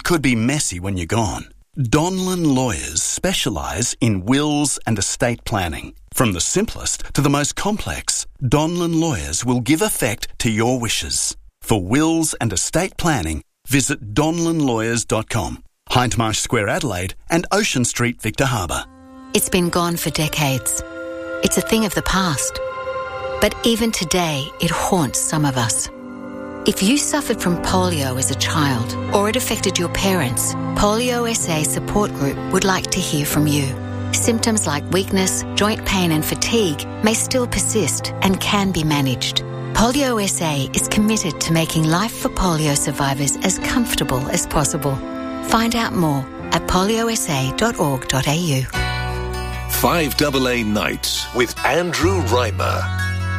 could be messy when you're gone. Donlan Lawyers specialise in wills and estate planning. From the simplest to the most complex, Donlan Lawyers will give effect to your wishes. For wills and estate planning, visit donlanlawyers.com, Hindmarsh Square, Adelaide, and Ocean Street, Victor Harbour. It's been gone for decades. It's a thing of the past. But even today, it haunts some of us. If you suffered from polio as a child or it affected your parents, Polio SA Support Group would like to hear from you. Symptoms like weakness, joint pain and fatigue may still persist and can be managed. Polio SA is committed to making life for polio survivors as comfortable as possible. Find out more at poliosa.org.au. 5AA Nights with Andrew Reimer.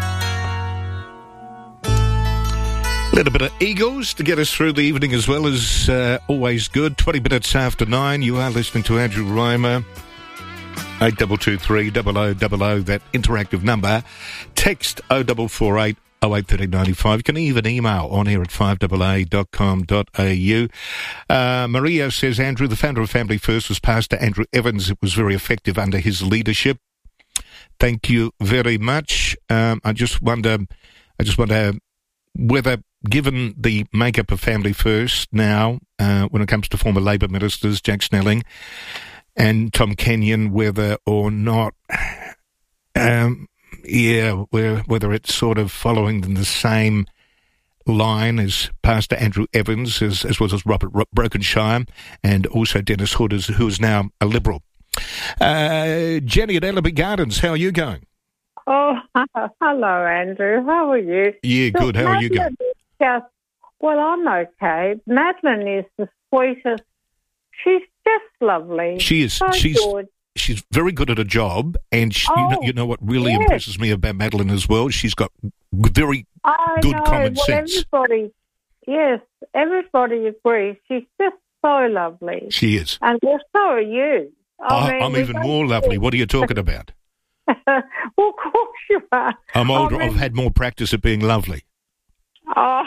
A little bit of Eagles to get us through the evening as well as always good. 20 minutes after 9, you are listening to Andrew Reimer. 8223 0000, that interactive number. Text 0448 083095. You can even email on air at 5AA.com.au. Maria says, Andrew, the founder of Family First was Pastor Andrew Evans. It was very effective under his leadership. Thank you very much. I just wonder whether, given the makeup of Family First now, when it comes to former Labor ministers, Jack Snelling and Tom Kenyon, whether or not, whether it's sort of following the same line as Pastor Andrew Evans, as well as Robert Brokenshire, and also Dennis Hood, who is now a Liberal. Jenny at Ellaby Gardens, how are you going? Oh, hello, Andrew. How are you? Yeah, good. How are you going? Well, I'm okay. Madeline is the sweetest. She's just lovely. She is. So good. She's very good at her job, and you know what really impresses me about Madeline as well? She's got very good common sense. Everybody agrees. She's just so lovely. She is. And so are you. I'm even more lovely. What are you talking about? Well, of course you are. I'm older. I've had more practice at being lovely. Oh,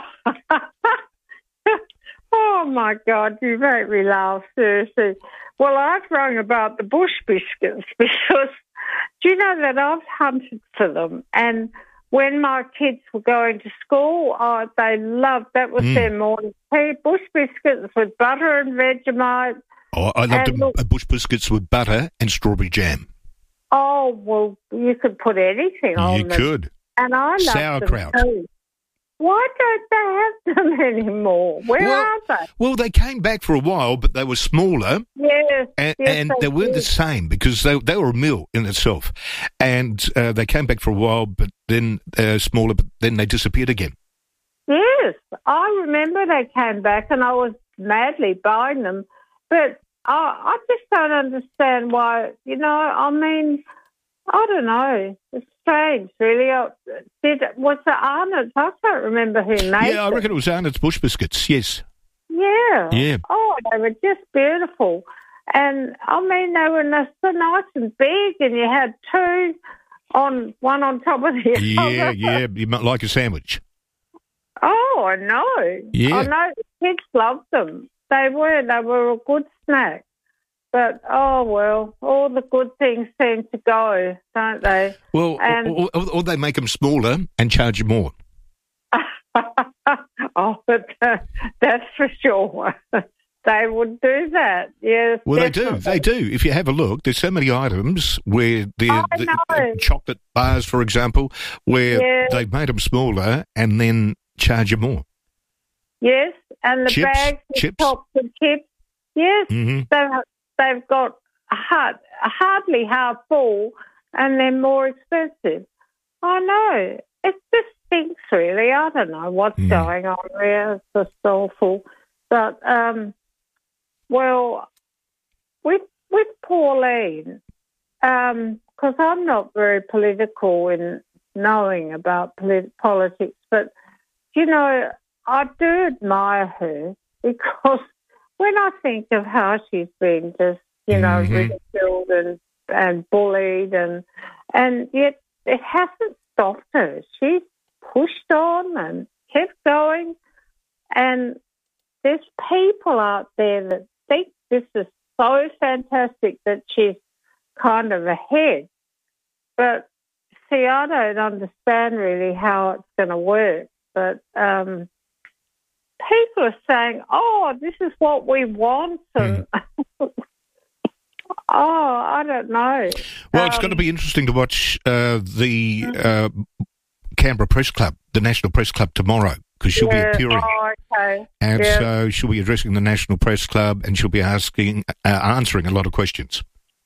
oh my God, you make me laugh, seriously. Well, I've rung about the bush biscuits because do you know that I've hunted for them? And when my kids were going to school, they loved, that was their morning tea, bush biscuits with butter and Vegemite. Oh, I loved bush biscuits with butter and strawberry jam. Oh, well, you could put anything on them. You could. And I love sauerkraut. them too. Why don't they have them anymore? Where are they? Well, they came back for a while, but they were smaller. Yes. And they weren't the same because they were a meal in itself. And they came back for a while, but then smaller, but then they disappeared again. Yes. I remember they came back and I was madly buying them. But I just don't understand why, I mean, I don't know. It's strange, really. Was it Arnott's? I can't remember who made it. Yeah, I reckon it was Arnott's bush biscuits, yes. Yeah. Yeah. Oh, they were just beautiful. And, I mean, they were so nice and big, and you had two, one on top of the other. Yeah, you might like a sandwich. Oh, I know. Yeah. I know the kids loved them. They were a good snack. But, oh, well, all the good things seem to go, don't they? Well, or they make them smaller and charge you more. Oh, but that's for sure. They would do that, yes. Well, definitely. they do. If you have a look, there's so many items where the chocolate bars, for example, where they've made them smaller and then charge you more. Yes, and the bags with tops and chips. Yes, they've got hardly half full, and they're more expensive. I know. It just stinks, really. I don't know what's going on there. It's just awful. But, well, with Pauline, because I'm not very political in knowing about politics, but, I do admire her because when I think of how she's been just, ridiculed and bullied and yet it hasn't stopped her. She's pushed on and kept going and there's people out there that think this is so fantastic that she's kind of ahead. But, see, I don't understand really how it's going to work. But people are saying, this is what we want. And I don't know. Well, it's going to be interesting to watch the Canberra Press Club, the National Press Club, tomorrow, because she'll be appearing. Oh, okay. And so she'll be addressing the National Press Club, and she'll be answering a lot of questions.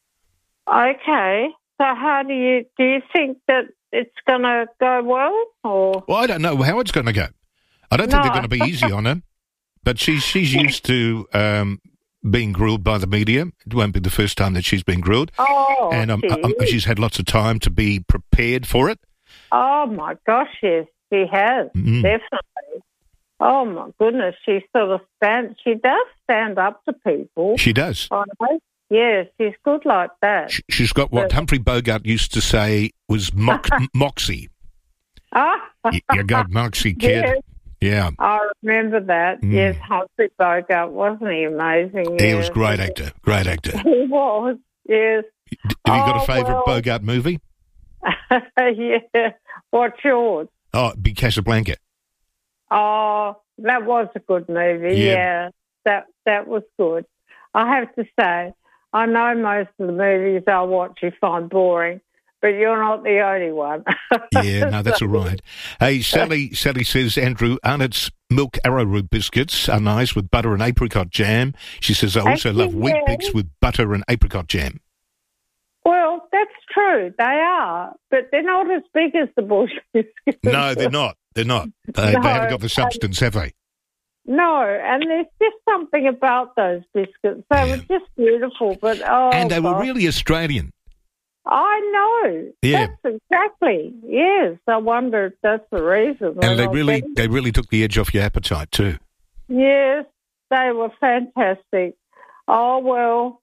Okay. So how do you think that it's going to go well? Or? Well, I don't know how it's going to go. I don't think they're going to be easy on her, but she's used to being grilled by the media. It won't be the first time that she's been grilled. Oh, and she's had lots of time to be prepared for it. Oh, my gosh, yes, she has, definitely. Oh, my goodness, she does stand up to people. She does. Yes, she's good like that. She's got what Humphrey Bogart used to say was moxie. You got moxie, kid. Yes. Yeah. I remember that. Yes, Humphrey Bogart, wasn't he amazing? He was great actor. He was, yes. Have you got a favourite Bogart movie? Yeah. What's yours? Oh, it'd be Casablanca. Oh, that was a good movie. Yeah. That was good. I have to say, I know most of the movies I watch you find boring, but you're not the only one. Yeah, no, that's all right. Hey, Sally says, Andrew, Arnott's milk arrowroot biscuits are nice with butter and apricot jam. She says, I also love Wheat Bix with butter and apricot jam. Well, that's true. They are, but they're not as big as the Bush biscuits. No, they're not. They haven't got the substance, have they? No, and there's just something about those biscuits. They were just beautiful, but and they were really Australian. I know. Yeah. That's exactly. Yes. I wonder if that's the reason. And they really took the edge off your appetite too. Yes, they were fantastic. Well,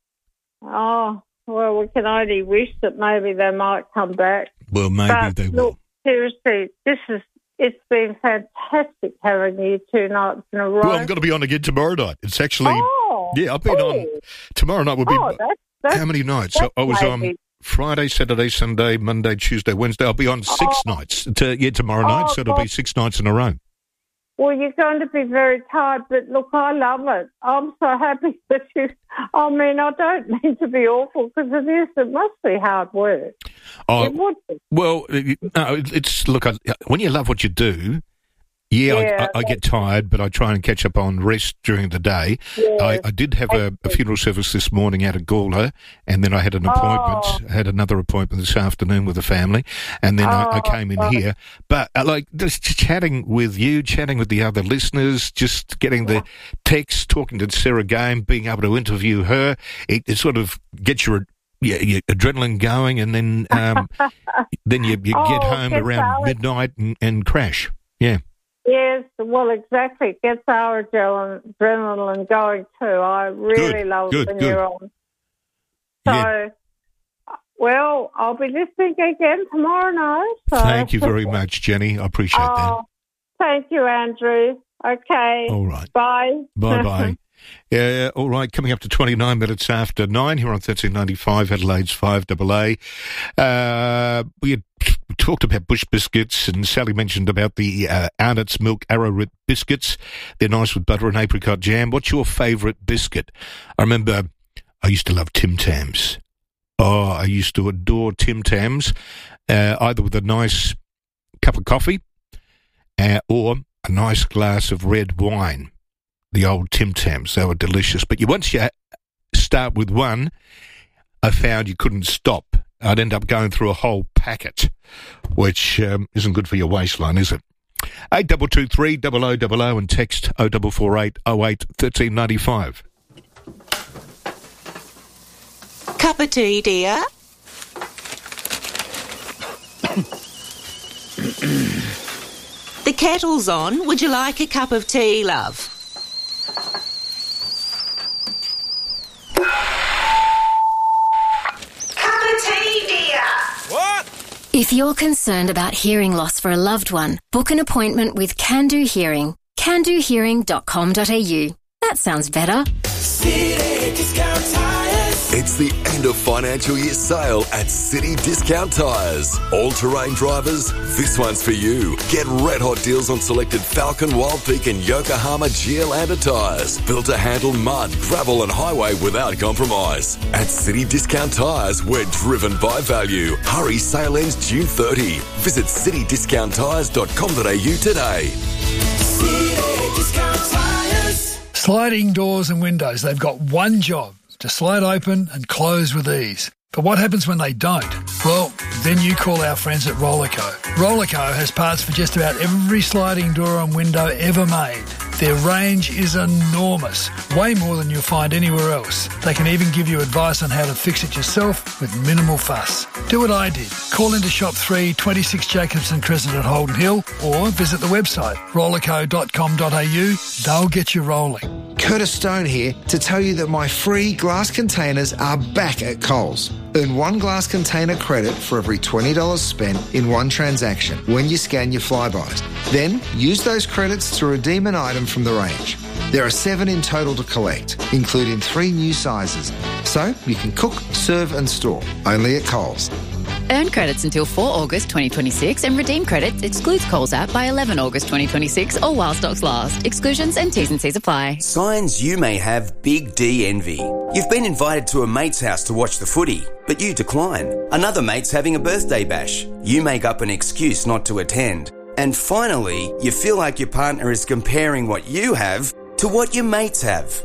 we can only wish that maybe they might come back. Well, maybe they will. Look, seriously, it's been fantastic having you 2 nights in a row. Well, I'm going to be on again tomorrow night. It's actually... I've been on... Tomorrow night will be... That's how many nights? I was on Friday, Saturday, Sunday, Monday, Tuesday, Wednesday. I'll be on 6 nights. Tomorrow night, so it'll be 6 nights in a row. Well, you're going to be very tired, but look, I love it. I'm so happy that you... I mean, I don't mean to be awful, because it must be hard work. It would be. Well, no, it's... Look, when you love what you do... I get tired, but I try and catch up on rest during the day. Yes, I did have a funeral service this morning out at Gawler, and then I had an appointment, had another appointment this afternoon with the family, and then I came in here. But just chatting with you, chatting with the other listeners, just getting the text, talking to Sarah Game, being able to interview her, it sort of gets your adrenaline going, and then then you get home around midnight and crash. Yeah. Yes, well, exactly. It gets our adrenaline going too. I really love when you're on. So, well, I'll be listening again tomorrow night. So. Thank you very much, Jenny. I appreciate that. Thank you, Andrew. Okay. All right. Bye. Bye-bye. Yeah, all right, coming up to 29 minutes after 9 here on 1395, Adelaide's 5AA. We had talked about Bush biscuits, and Sally mentioned about the Arnott's milk arrowroot biscuits. They're nice with butter and apricot jam. What's your favourite biscuit? I remember I used to love Tim Tams. Oh, I used to adore Tim Tams, either with a nice cup of coffee or a nice glass of red wine. The old Tim Tams, they were delicious. But once you start with one, I found you couldn't stop. I'd end up going through a whole packet, which isn't good for your waistline, is it? 8223 0000 and text 0448 08 1395. Cup of tea, dear? The kettle's on. Would you like a cup of tea, love? If you're concerned about hearing loss for a loved one, book an appointment with Can Do Hearing. CanDoHearing.com.au. That sounds better. City Discount Tires. It's the end of financial year sale at City Discount Tires. All-terrain drivers, this one's for you. Get red hot deals on selected Falcon, Wild Peak and Yokohama Geolandar tyres. Built to handle mud, gravel and highway without compromise. At City Discount Tires, we're driven by value. Hurry, sale ends June 30. Visit citydiscounttires.com.au today. City Discount Tires. Sliding doors and windows, they've got one job, to slide open and close with ease. But what happens when they don't? Well, then you call our friends at Rollerco. Rollerco has parts for just about every sliding door and window ever made. Their range is enormous, way more than you'll find anywhere else. They can even give you advice on how to fix it yourself with minimal fuss. Do what I did. Call into Shop 3, 26 Jacobson Crescent at Holden Hill, or visit the website rollerco.com.au. They'll get you rolling. Curtis Stone here to tell you that my free glass containers are back at Coles. Earn one glass container credit for every $20 spent in one transaction when you scan your Flybys. Then use those credits to redeem an item from the range. There are 7 in total to collect, including 3 new sizes. So you can cook, serve and store, only at Coles. Earn credits until 4 August 2026 and redeem credits excludes Coles app by 11 August 2026 or while stocks last. Exclusions and T's and C's apply. Signs you may have Big D envy. You've been invited to a mate's house to watch the footy, but you decline. Another mate's having a birthday bash. You make up an excuse not to attend. And finally, you feel like your partner is comparing what you have to what your mates have.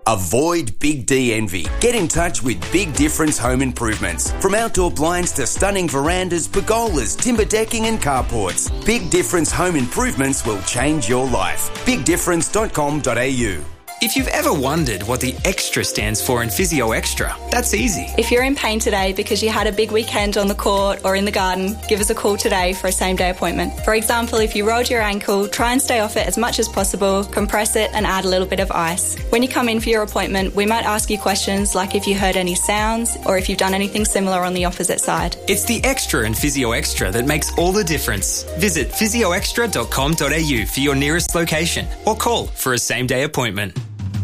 Avoid Big D envy. Get in touch with Big Difference Home Improvements. From outdoor blinds to stunning verandas, pergolas, timber decking and carports, Big Difference Home Improvements will change your life. BigDifference.com.au. If you've ever wondered what the extra stands for in Physio Extra, that's easy. If you're in pain today because you had a big weekend on the court or in the garden, give us a call today for a same-day appointment. For example, if you rolled your ankle, try and stay off it as much as possible, compress it and add a little bit of ice. When you come in for your appointment, we might ask you questions like if you heard any sounds or if you've done anything similar on the opposite side. It's the extra in Physio Extra that makes all the difference. Visit physioextra.com.au for your nearest location or call for a same-day appointment.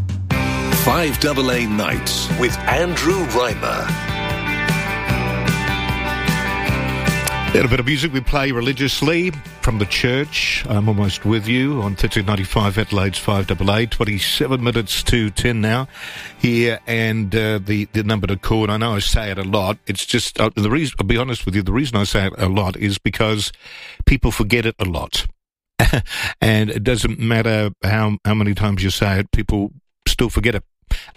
5AA Nights with Andrew Reimer. A bit of music we play religiously from the church. I'm almost with you on 1395 Adelaide's 5AA, 27 minutes to 10 now here, and the number to call, and I know I say it a lot, it's just, the reason, I'll be honest with you, the reason I say it a lot is because people forget it a lot. And it doesn't matter how many times you say it, people still forget it.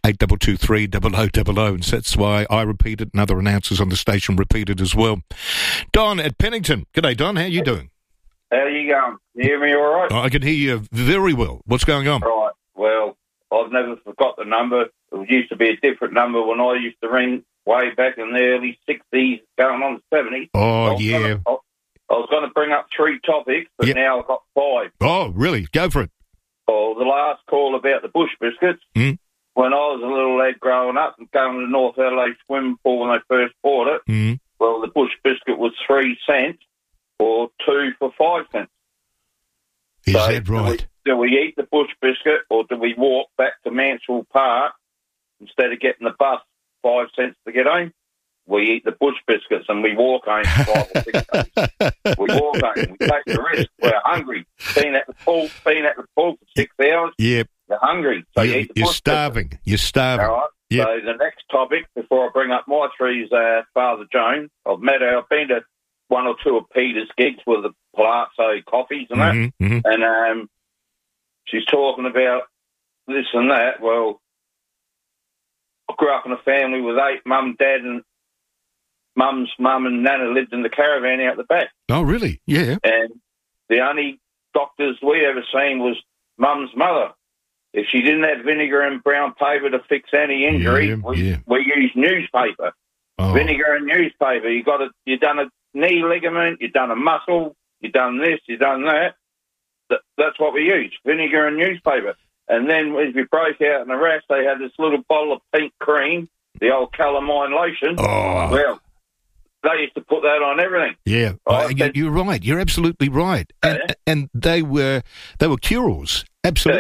8223 and so that's why I repeat it and other announcers on the station repeat it as well. Don at Pennington. G'day, Don. How are you doing? How are you going? You hear me all right? I can hear you very well. What's going on? Right. Well, I've never forgot the number. It used to be a different number when I used to ring way back in the early 60s, going on the 70s. Oh, yeah. I was going to bring up 3 topics, but now I've got 5. Oh, really? Go for it. Well, the last call about the bush biscuits. When I was a little lad growing up and going to the North Adelaide swimming pool when they first bought it, well, the bush biscuit was 3 cents or 2 for 5 cents. Is that right? Do we eat the bush biscuit or do we walk back to Mansell Park instead of getting the bus 5 cents to get home? We eat the bush biscuits and we walk home 5 or 6 days. We walk home. We take the risk. We're hungry. Being at the pool for 6 hours. Yep. You're hungry, so you eat the bush starving. biscuits. You're starving. All right. Yep. So the next topic, before I bring up my 3, is Father Joan. I've met her. I've been to 1 or 2 of Peter's gigs with the Palazzo coffees and that. And she's talking about this and that. Well, I grew up in a family with 8, mum, dad, and mum's mum and nana lived in the caravan out the back. Oh, really? Yeah. And the only doctors we ever seen was mum's mother. If she didn't have vinegar and brown paper to fix any injury, we used newspaper. Oh. Vinegar and newspaper. You done a knee ligament, you done a muscle, you done this, you done that. That's what we used, vinegar and newspaper. And then if you broke out in a rash, they had this little bottle of pink cream, the old calamine lotion. Oh. Well, they used to put that on everything. Yeah, you're right. You're absolutely right. And they were cure-alls. Absolutely.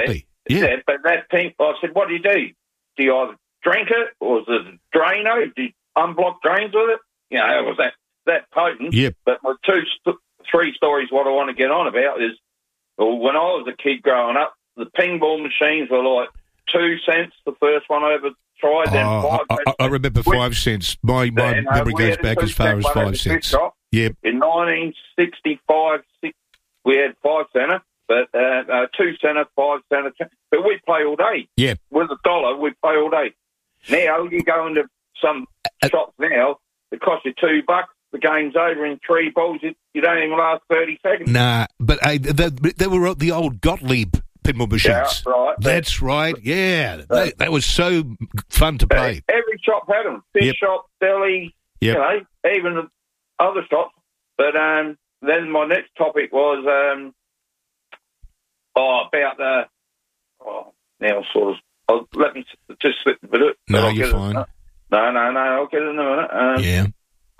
Yeah, but that pink, I said, what do? Do you either drink it, or is it a Drano? Do you unblock drains with it? You know, it was that potent. Yep. But my three stories what I want to get on about is, well, when I was a kid growing up, the ping ball machines were like 2 cents, the first one I ever tried. Then 5 cents. I remember 5 cents. My memory goes back as far as 5 cents. Yep. In 1965, we had 5 center, but 2 center, 5 center. But we play all day. Yeah. With $1, we play all day. Now, you go into some shops now, it costs you $2. The game's over in 3 balls. You don't even last 30 seconds. Nah, but they were the old Gottlieb pinball machines. Yeah, right. That's right. Yeah, that was so fun to play. Every shop had them. Fish shop, deli, you know, even the other shops. But then my next topic was about the. Now sort of. Let me just slip a bit. No, you're fine. No. I'll get it in a minute.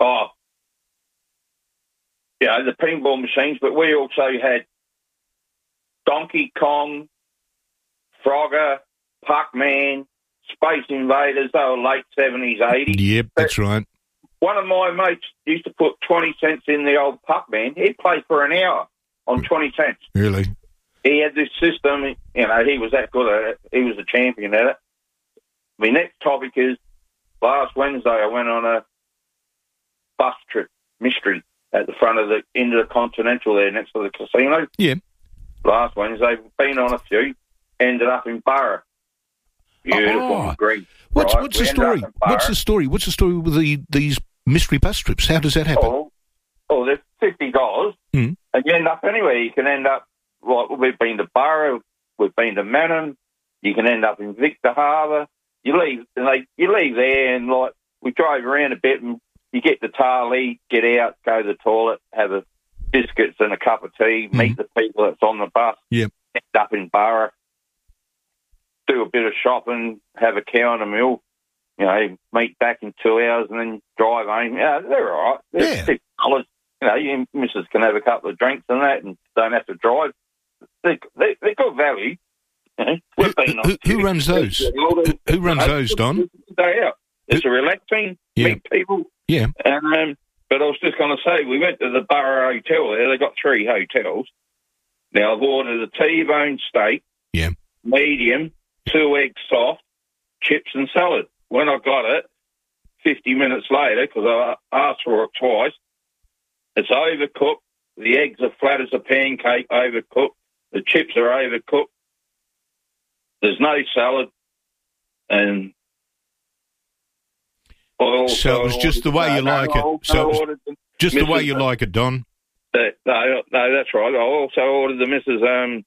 Yeah, the pinball machines, but we also had Donkey Kong, Frogger, Pac-Man, Space Invaders. They were late 70s, 80s. Yep, that's right. One of my mates used to put 20 cents in the old Pac-Man. He'd play for an hour on 20 cents. Really? He had this system. You know, he was that good at it. He was a champion at it. My next topic is, last Wednesday I went on a bus trip, mystery, at the front of the Intercontinental there next to the casino. Yeah. Last Wednesday, been on a few, ended up in Burra. Beautiful green. What's the story? What's the story? What's the story with these mystery bus trips? How does that happen? Oh, they're $50, and you end up anywhere. You can end up, like, we've been to Burra, we've been to Manning, you can end up in Victor Harbour. You leave there, and like we drove around a bit, and you get the Tarlee, get out, go to the toilet, have a biscuits and a cup of tea, meet the people that's on the bus, end up in Burra, do a bit of shopping, have a cow and a meal, you know, meet back in 2 hours, and then drive home. Yeah, they're all right. They're $6. You know, you missus can have a couple of drinks and that, and don't have to drive. They're good value. You know, who runs those? Who runs those, Don? Day out. It's a relaxing, meet people. Yeah. And but I was just going to say, we went to the Burra Hotel there. They got 3 hotels. Now I've ordered a T-bone steak, medium, 2 eggs soft, chips and salad. When I got it, 50 minutes later, because I asked for it twice, it's overcooked. The eggs are flat as a pancake, overcooked. The chips are overcooked. There's no salad, and so it was just the way you like it. So it was just the way you like it, Don. No, that's right. I also ordered the Mrs.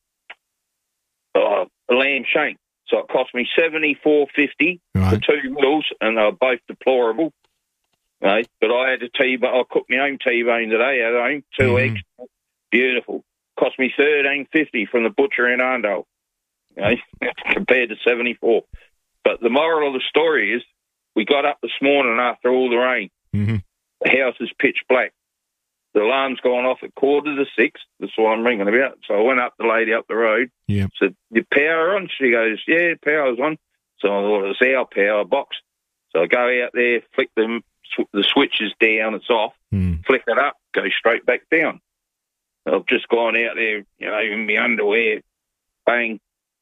Lamb shank. So it cost me $74.50 for 2 meals, and they were both deplorable. Right? But I had I cooked my own T-bone today at home, 2 eggs, beautiful. Cost me $13.50 from the butcher in Arndale. Okay? Compared to 74. But the moral of the story is, we got up this morning after all the rain. The house is pitch black. The alarm's gone off at 5:45. That's what I'm ringing about. So I went up, the lady up the road, said, your power on? She goes, yeah, power's on. So I thought, it's our power box. So I go out there, flick the switches down, it's off, flick it up, go straight back down. I've just gone out there, you know, in my underwear, bang.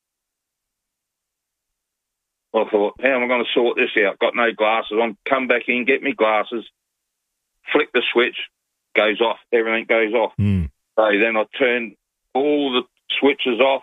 I thought, how am I going to sort this out? Got no glasses on. Come back in, get me glasses, flick the switch, goes off. Everything goes off. So then I turned all the switches off,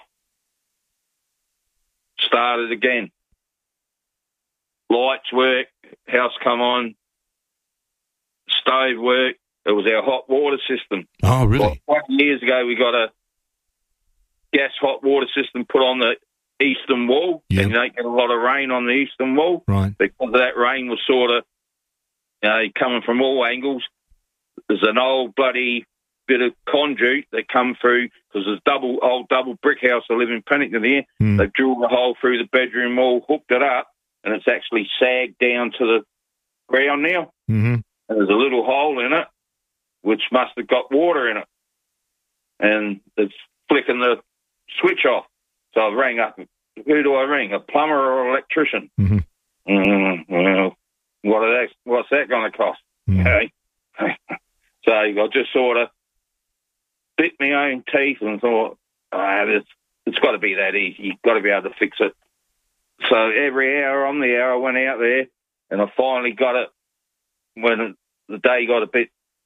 started again. Lights work, house come on, stove work. It was our hot water system. Oh, really? Like 20 years ago, we got a gas hot water system put on the eastern wall, and you don't get a lot of rain on the eastern wall. Right. Because that rain was sort of, you know, coming from all angles. There's an old bloody bit of conduit that come through, because there's old double brick house I live in Pennington here. They've drilled a hole through the bedroom wall, hooked it up, and it's actually sagged down to the ground now. And there's a little hole in it, which must have got water in it. And it's flicking the switch off. So I rang up who do I ring? A plumber or an electrician? Well, what's that going to cost? Okay. So I just sort of bit my own teeth and thought, it's got to be that easy. You've got to be able to fix it. So every hour on the hour I went out there, and I finally got it when the day got a bit,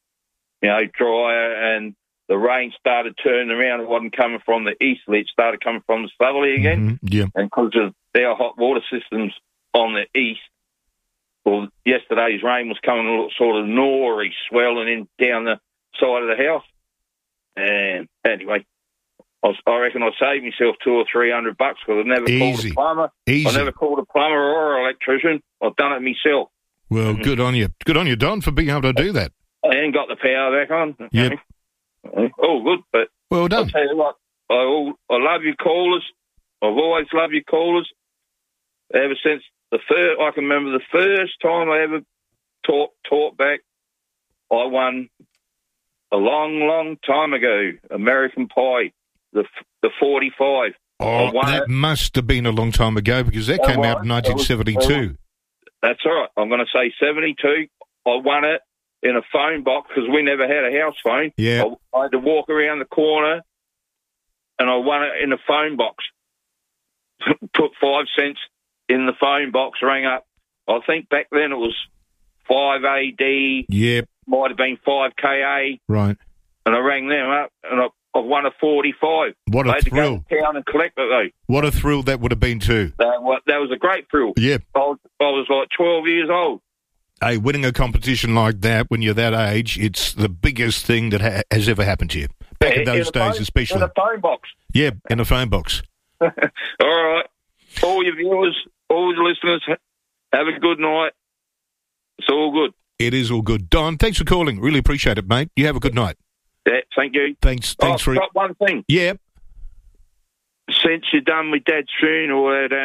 drier and the rain started turning around. It wasn't coming from the easterly. It started coming from the southerly again. Yeah. And because of our hot water systems on the east, well, yesterday's rain was coming a little sort of norry, swelling in down the side of the house. And anyway, I reckon I saved myself $200 or $300 because I've never called a plumber. Easy. I never called a plumber or an electrician. I've done it myself. Well, good on you. Good on you, Don, for being able to do that. I ain't got the power back on. Yep. All good, but well done. I'll tell you what, I love your callers. I've always loved your callers. Ever since I can remember the first time I ever talked back, I won a long, long time ago, American Pie, the 45. Oh, that must have been a long time ago because that came out in 1972. That's all right. I'm going to say 72. I won it in a phone box because we never had a house phone. Yeah. I had to walk around the corner and I won it in a phone box. Put 5 cents in the phone box, rang up. I think back then it was 5 AD. Yep. Might have been 5 KA. Right. And I rang them up and I won a 45. What a I had thrill. to go to town and collect it though. What a thrill that would have been too. That was a great thrill. Yeah. I was like 12 years old. Hey, winning a competition like that when you're that age, it's the biggest thing that has ever happened to you. Back in those days especially. In a phone box. Yeah, in a phone box. All right. All your viewers, all your listeners, have a good night. It's all good. It is all good. Don, thanks for calling. Really appreciate it, mate. You have a good night. Yeah, thank you. Thanks for it. Got one thing. Yeah. Since you're done with Dad's funeral at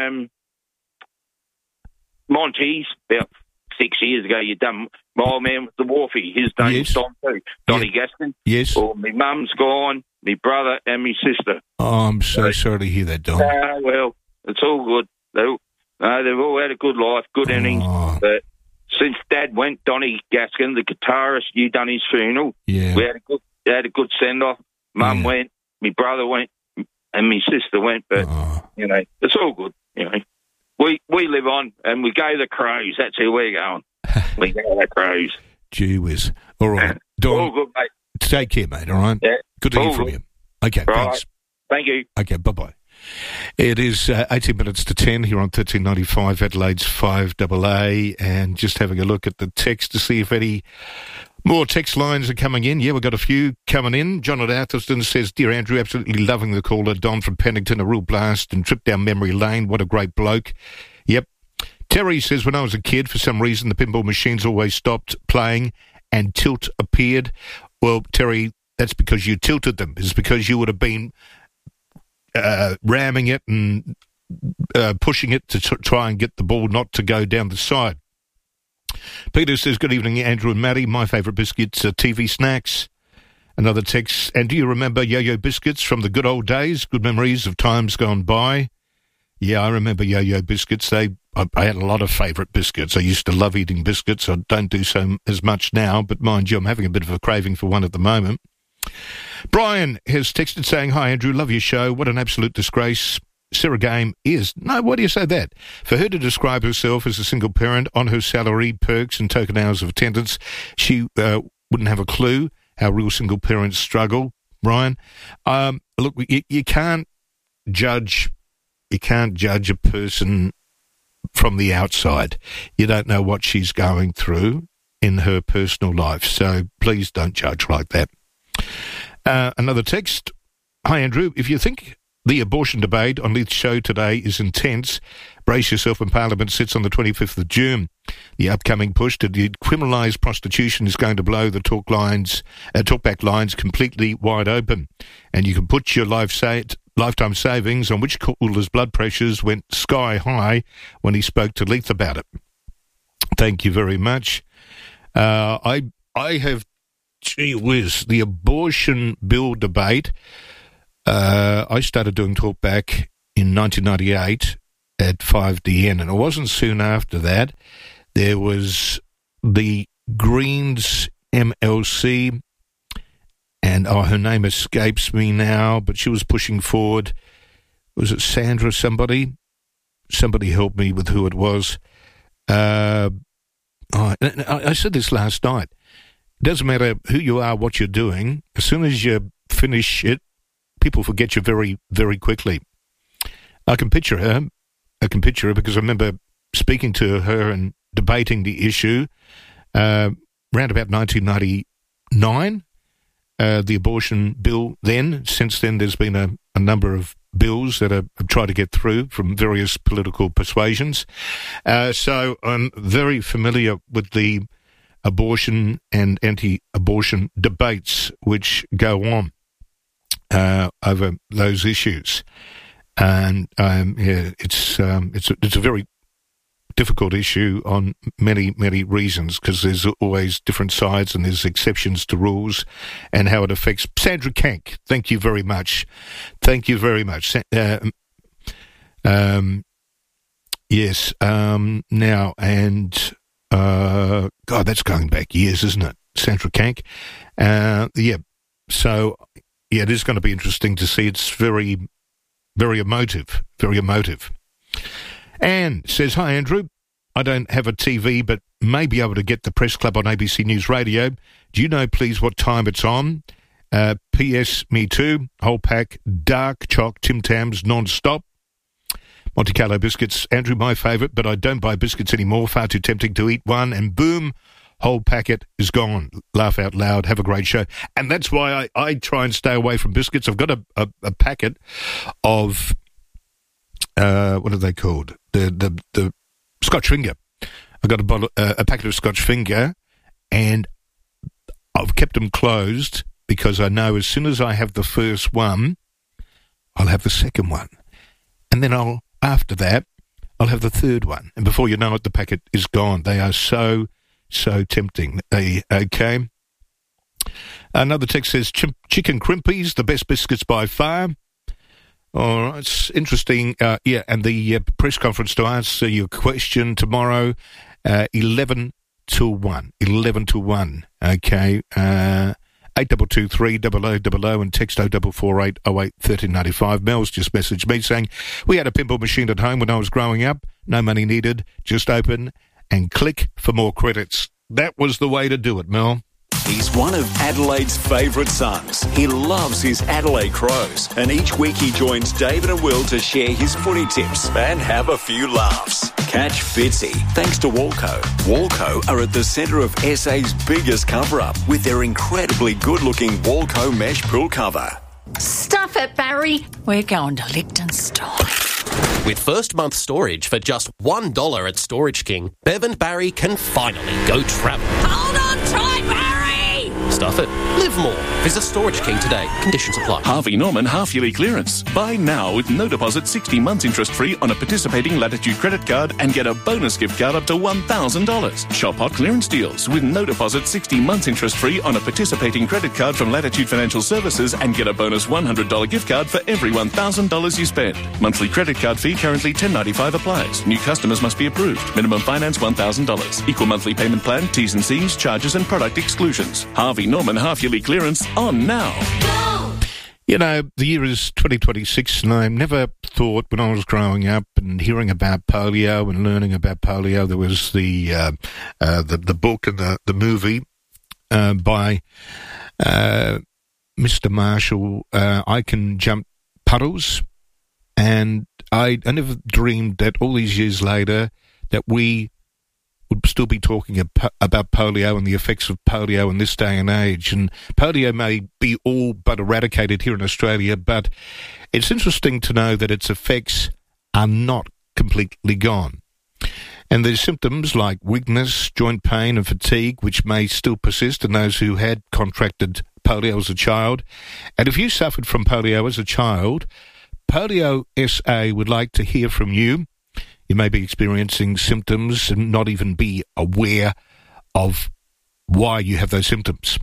Monty's, about 6 years ago, you done my old man with the wharfie. His name was Don too. Donnie Gaston. Yes. Well, my mum's gone, my brother and my sister. Oh, I'm so sorry to hear that, Don. Well, it's all good. They've all had a good life, good innings. But since Dad went, Donnie Gaskin, the guitarist, you done his funeral. Yeah. We had a good send off. Mum went, my brother went, and my sister went. But it's all good. We live on, and we go the Crows. That's who we're going. We go the Crows. Gee whiz. All right, Don. All good, mate. Take care, mate. All right. Yeah. Good to hear from you. Okay. Right. Thanks. Thank you. Okay. Bye bye. It is 18 minutes to 10 here on 1395 Adelaide's 5AA, and just having a look at the text to see if any more text lines are coming in. Yeah, we've got a few coming in. John at Atherstone says, Dear Andrew, absolutely loving the caller. Don from Pennington, a real blast and trip down memory lane. What a great bloke. Yep. Terry says, when I was a kid, for some reason, the pinball machines always stopped playing and tilt appeared. Well, Terry, that's because you tilted them. It's because you would have been ramming it and pushing it to try and get the ball not to go down the side. Peter says, good evening, Andrew and Matty. My favourite biscuits are TV snacks. Another text, and do you remember Yo-Yo biscuits from the good old days? Good memories of times gone by. Yeah, I remember Yo-Yo biscuits. I had a lot of favourite biscuits. I used to love eating biscuits. I don't do so as much now, but mind you, I'm having a bit of a craving for one at the moment. Brian has texted saying, hi, Andrew, love your show. What an absolute disgrace Sarah Game is. No, why do you say that? For her to describe herself as a single parent on her salary, perks and token hours of attendance, she wouldn't have a clue how real single parents struggle, Brian. Look, you can't judge a person from the outside. You don't know what she's going through in her personal life, so please don't judge like that. Another text. Hi, Andrew. If you think the abortion debate on this show today is intense, brace yourself when Parliament sits on the 25th of June. The upcoming push to decriminalise prostitution is going to blow the talkback lines completely wide open. And you can put your lifetime savings on which caller's blood pressures went sky high when he spoke to Leith about it. Thank you very much. I have... Gee whiz, the abortion bill debate, I started doing talkback in 1998 at 5DN, and it wasn't soon after that. There was the Greens MLC, and her name escapes me now, but she was pushing forward. Was it Sandra? Somebody helped me with who it was. I said this last night. It doesn't matter who you are, what you're doing. As soon as you finish it, people forget you very, very quickly. I can picture her because I remember speaking to her and debating the issue around about 1999, the abortion bill then. Since then, there's been a number of bills that have tried to get through from various political persuasions. So I'm very familiar with the abortion and anti-abortion debates which go on over those issues. And it's a very difficult issue on many, many reasons, because there's always different sides and there's exceptions to rules and how it affects. Sandra Kank, thank you very much. Thank you very much. Yes, now, and God, that's going back years, isn't it? Sandra Kank. So, it is going to be interesting to see. It's very, very emotive, very emotive. Anne says, hi, Andrew. I don't have a TV, but may be able to get the Press Club on ABC News Radio. Do you know, please, what time it's on? P.S. Me too. Whole pack, dark choc, Tim Tams, non-stop. Monte Carlo biscuits, Andrew, my favourite, but I don't buy biscuits anymore. Far too tempting to eat one. And boom, whole packet is gone. Laugh out loud. Have a great show. And that's why I try and stay away from biscuits. I've got a packet of... what are they called? The Scotch Finger. I got a packet of Scotch Finger, and I've kept them closed because I know as soon as I have the first one, I'll have the second one, and then after that I'll have the third one, and before you know it, the packet is gone. They are so tempting. Okay. Another text says chicken crimpies, the best biscuits by far. All right, it's interesting. And the press conference to answer your question tomorrow, 11 to 1. 11 to 1, okay. 8223 0000 and text 0448 08 1395. Mel's just messaged me saying, we had a pinball machine at home when I was growing up. No money needed, just open and click for more credits. That was the way to do it, Mel. He's one of Adelaide's favourite sons. He loves his Adelaide Crows, and each week he joins David and Will to share his footy tips and have a few laughs. Catch Fitzy thanks to Walco. Walco are at the centre of SA's biggest cover-up with their incredibly good-looking Walco mesh pool cover. Stuff it, Barry. We're going to Liechtenstein. With first month storage for just $1 at Storage King, Bev and Barry can finally go travel. Hold on tight, Barry! Stuff it. Live more. Visit Storage King today. Conditions apply. Harvey Norman half-yearly clearance. Buy now with no deposit, 60 months interest-free on a participating Latitude credit card and get a bonus gift card up to $1,000. Shop hot clearance deals with no deposit, 60 months interest-free on a participating credit card from Latitude Financial Services and get a bonus $100 gift card for every $1,000 you spend. Monthly credit card fee currently $10.95 applies. New customers must be approved. Minimum finance $1,000. Equal monthly payment plan, T's and C's, charges and product exclusions. Harvey Norman half-yearly clearance on now. Go! You know, the year is 2026, and I never thought when I was growing up and hearing about polio and learning about polio, there was the book and the movie by Mr. Marshall, I Can Jump Puddles, and I never dreamed that all these years later that we would still be talking about polio and the effects of polio in this day and age. And polio may be all but eradicated here in Australia, but it's interesting to know that its effects are not completely gone. And there's symptoms like weakness, joint pain and fatigue, which may still persist in those who had contracted polio as a child. And if you suffered from polio as a child, Polio SA would like to hear from you. You may be experiencing symptoms and not even be aware of why you have those symptoms.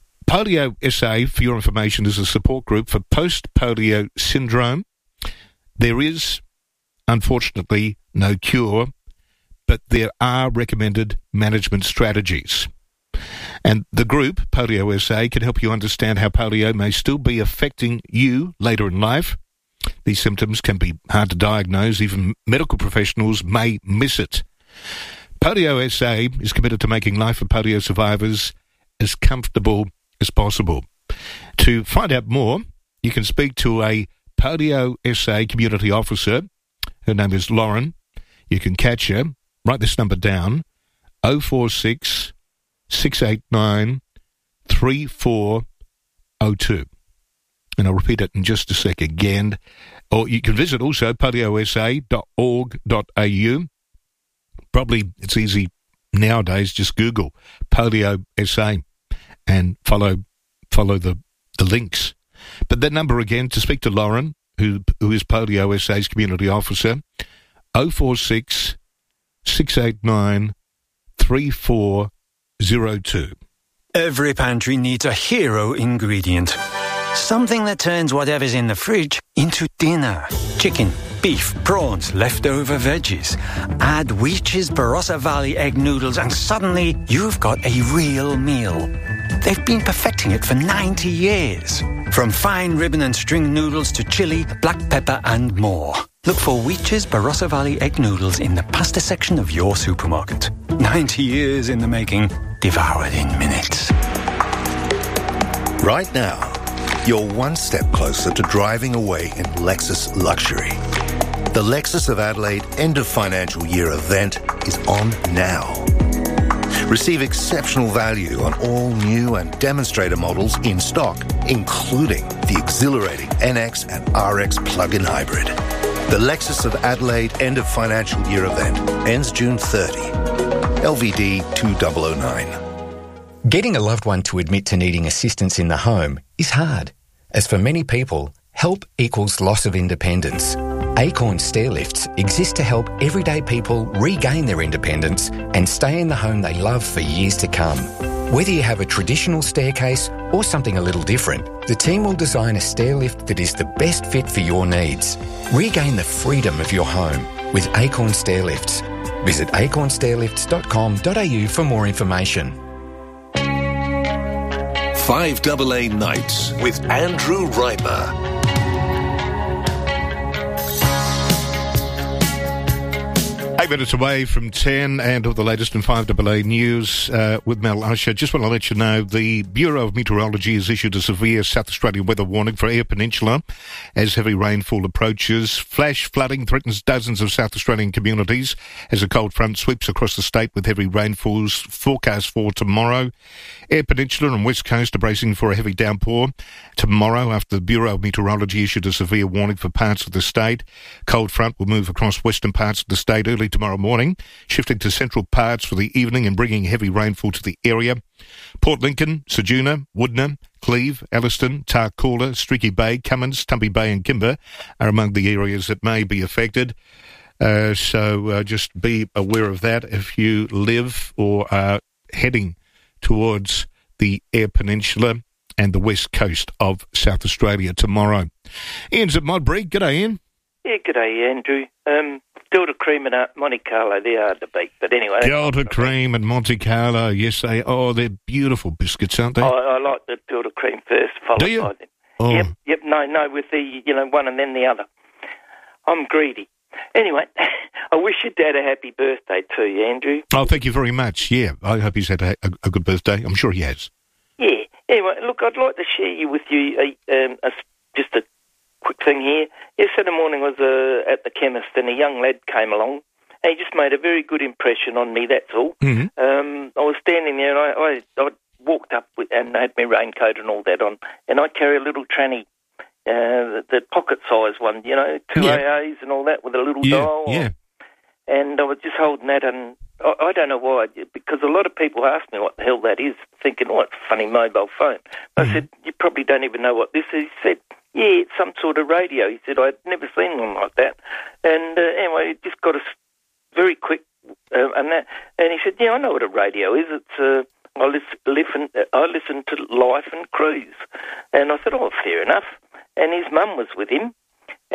Polio SA, for your information, is a support group for post-polio syndrome. There is, unfortunately, no cure, but there are recommended management strategies. And the group, Polio SA, can help you understand how polio may still be affecting you later in life. These symptoms can be hard to diagnose. Even medical professionals may miss it. Polio SA is committed to making life for polio survivors as comfortable as possible. To find out more, you can speak to a Polio SA community officer. Her name is Lauren. You can catch her. Write this number down, 046 689 3402. And I'll repeat it in just a sec again. Or you can visit also poliosa.org.au. Probably it's easy nowadays, just Google Polio SA and follow the links. But that number again, to speak to Lauren, who is Polio SA's community officer, 046 689 3402. Every pantry needs a hero ingredient. Something that turns whatever's in the fridge into dinner. Chicken, beef, prawns, leftover veggies. Add Weech's Barossa Valley egg noodles and suddenly you've got a real meal. They've been perfecting it for 90 years. From fine ribbon and string noodles to chili, black pepper and more. Look for Weech's Barossa Valley egg noodles in the pasta section of your supermarket. 90 years in the making, devoured in minutes. Right now, you're one step closer to driving away in Lexus luxury. The Lexus of Adelaide end of financial year event is on now. Receive exceptional value on all new and demonstrator models in stock, including the exhilarating NX and RX plug-in hybrid. The Lexus of Adelaide end of financial year event ends June 30. LVD 2009. Getting a loved one to admit to needing assistance in the home is hard, as for many people, help equals loss of independence. Acorn Stairlifts exist to help everyday people regain their independence and stay in the home they love for years to come. Whether you have a traditional staircase or something a little different, the team will design a stairlift that is the best fit for your needs. Regain the freedom of your home with Acorn Stairlifts. Visit acornstairlifts.com.au for more information. 5AA Nights with Andrew Riper. 8 minutes away from 10 and all the latest in 5AA News with Mel Usher. Just want to let you know the Bureau of Meteorology has issued a severe South Australian weather warning for Eyre Peninsula as heavy rainfall approaches. Flash flooding threatens dozens of South Australian communities as a cold front sweeps across the state with heavy rainfalls forecast for tomorrow. Eyre Peninsula and West Coast are bracing for a heavy downpour tomorrow after the Bureau of Meteorology issued a severe warning for parts of the state. Cold front will move across western parts of the state early tomorrow morning, shifting to central parts for the evening and bringing heavy rainfall to the area. Port Lincoln, Ceduna, Woodner, Cleve, Elliston, Tarcoola, Streaky Bay, Cummins, Tumbie Bay and Kimber are among the areas that may be affected. So just be aware of that if you live or are heading towards the Eyre Peninsula and the west coast of South Australia tomorrow. Ian's at Modbury. G'day, Ian. Yeah, g'day, Andrew. Delta Cream and Monte Carlo, they're hard to beat. But anyway... Delta Cream and Monte Carlo, yes, they're beautiful biscuits, aren't they? I like the Delta Cream first, followed Do you? by them. Oh. Yep, no, with the, one and then the other. I'm greedy. Anyway, I wish your dad a happy birthday too, Andrew. Oh, thank you very much. Yeah, I hope he's had a good birthday. I'm sure he has. Yeah. Anyway, look, I'd like to share with you just a quick thing here. Yesterday morning I was at the chemist and a young lad came along and he just made a very good impression on me, that's all. Mm-hmm. I was standing there and I walked up and had my raincoat and all that on, and I carry a little tranny, the pocket-sized one, 2 AAs and all that with a little dial. Yeah. And I was just holding that, and I don't know why, because a lot of people ask me what the hell that is, thinking, it's a funny mobile phone. I said, you probably don't even know what this is. He said, yeah, it's some sort of radio. He said, I'd never seen one like that. And anyway, it just got a very quick, and he said, yeah, I know what a radio is. It's I listen to Life and Cruise. And I said, oh, fair enough. And his mum was with him.